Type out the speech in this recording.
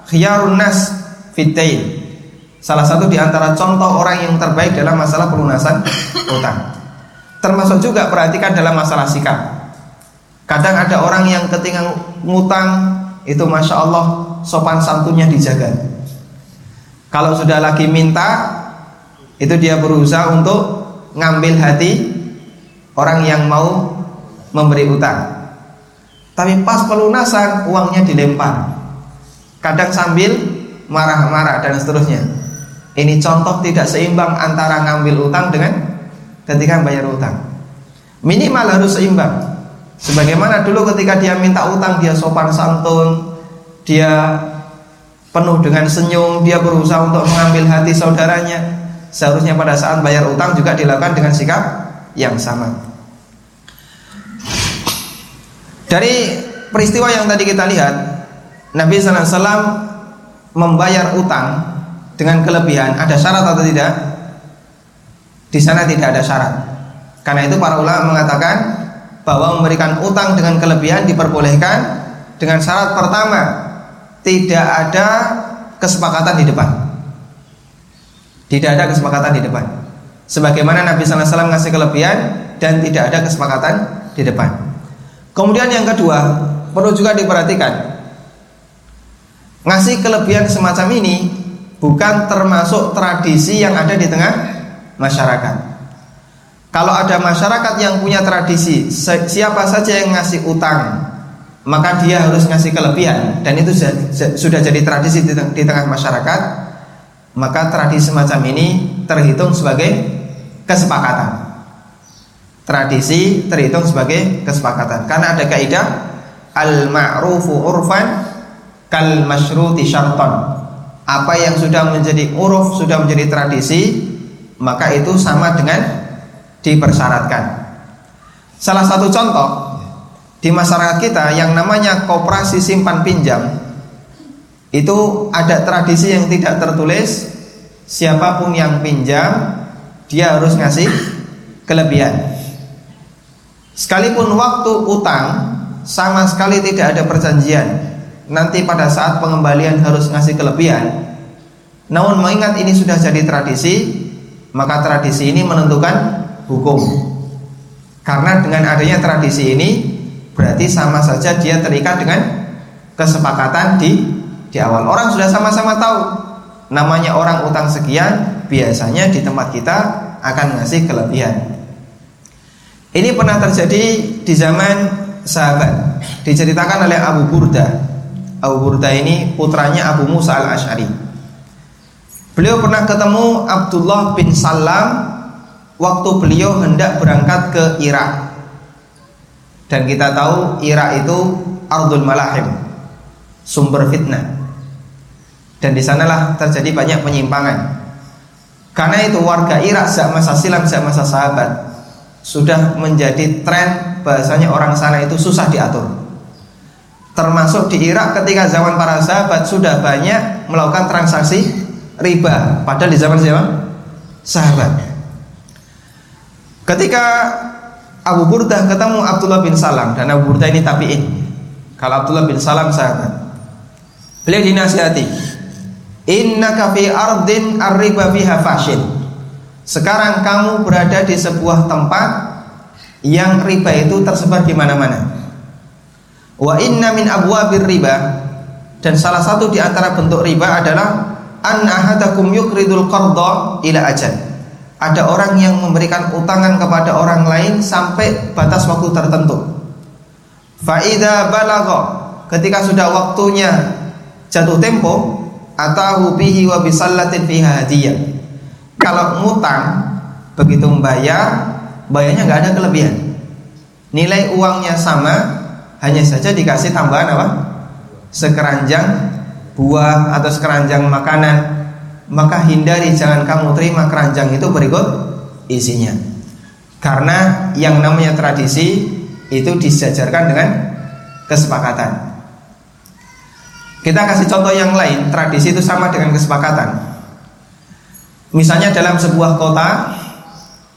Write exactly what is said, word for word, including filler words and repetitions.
khiyarun nas fid-dain. Salah satu di antara contoh orang yang terbaik dalam masalah pelunasan utang. Termasuk juga perhatikan dalam masalah sikap. Kadang ada orang yang ketika ngutang itu masya Allah sopan santunnya dijaga. Kalau sudah lagi minta, itu dia berusaha untuk ngambil hati orang yang mau memberi utang. Tapi pas pelunasan uangnya dilempar, kadang sambil marah-marah dan seterusnya. Ini contoh tidak seimbang antara ngambil utang dengan ketika bayar utang. Minimal harus seimbang. Sebagaimana dulu ketika dia minta utang, dia sopan santun, dia penuh dengan senyum, dia berusaha untuk mengambil hati saudaranya. Seharusnya pada saat bayar utang juga dilakukan dengan sikap yang sama. Dari peristiwa yang tadi kita lihat, Nabi sallallahu alaihi wasallam membayar utang dengan kelebihan. Ada syarat atau tidak? Di sana tidak ada syarat. Karena itu para ulama mengatakan bahwa memberikan utang dengan kelebihan diperbolehkan dengan syarat pertama, tidak ada kesepakatan di depan. Tidak ada kesepakatan di depan. Sebagaimana Nabi sallallahu alaihi wasallam ngasih kelebihan dan tidak ada kesepakatan di depan. Kemudian yang kedua, perlu juga diperhatikan, ngasih kelebihan semacam ini bukan termasuk tradisi yang ada di tengah masyarakat. Kalau ada masyarakat yang punya tradisi, siapa saja yang ngasih utang maka dia harus ngasih kelebihan, dan itu sudah jadi tradisi di tengah masyarakat, maka tradisi semacam ini terhitung sebagai kesepakatan. Tradisi terhitung sebagai kesepakatan. Karena ada kaidah al-ma'rufu urfan kal masyruti syarton. Apa yang sudah menjadi uruf, sudah menjadi tradisi, maka itu sama dengan dipersyaratkan. Salah satu contoh di masyarakat kita yang namanya koperasi simpan pinjam, itu ada tradisi yang tidak tertulis. Siapapun yang pinjam, dia harus ngasih kelebihan. Sekalipun waktu utang sama sekali tidak ada perjanjian, nanti pada saat pengembalian harus ngasih kelebihan. Namun mengingat ini sudah jadi tradisi, maka tradisi ini menentukan hukum. Karena dengan adanya tradisi ini berarti sama saja dia terikat dengan kesepakatan di di awal. Orang sudah sama-sama tahu namanya orang utang sekian, biasanya di tempat kita akan ngasih kelebihan. Ini pernah terjadi di zaman sahabat. Diceritakan oleh Abu Burda. Abu Burda ini putranya Abu Musa al-Asy'ari. Beliau pernah ketemu Abdullah bin Salam waktu beliau hendak berangkat ke Irak. Dan kita tahu Irak itu Ardul Malahim, sumber fitnah. Dan di sanalah terjadi banyak penyimpangan. Karena itu warga Irak sejak masa silam, sejak masa sahabat, sudah menjadi tren bahasanya orang sana itu susah diatur. Termasuk di Irak ketika zaman para sahabat sudah banyak melakukan transaksi riba, padahal di zaman siapa? Sahabat. Ketika Abu Burdah ketemu Abdullah bin Salam, dan Abu Burdah ini tabi'in, kalau Abdullah bin Salam sahabat, beliau dinasihati, innaka fi ardin ar-riba fiha fashin. Sekarang kamu berada di sebuah tempat yang riba itu tersebar di mana-mana. Wa inna min abwabir riba, dan salah satu di antara bentuk riba adalah an ahadakum yuqridul qarda ila ajal. Ada orang yang memberikan utangan kepada orang lain sampai batas waktu tertentu. Fa idza balagha, ketika sudah waktunya jatuh tempo, atahu bihi wa bisallatin fiha hadiyah. Kalau ngutang, begitu membayar, bayarnya nggak ada kelebihan. Nilai uangnya sama, hanya saja dikasih tambahan apa? Sekeranjang buah atau sekeranjang makanan. Maka hindari, jangan kamu terima keranjang itu berikut isinya. Karena yang namanya tradisi itu disejajarkan dengan kesepakatan. Kita kasih contoh yang lain, tradisi itu sama dengan kesepakatan. Misalnya dalam sebuah kota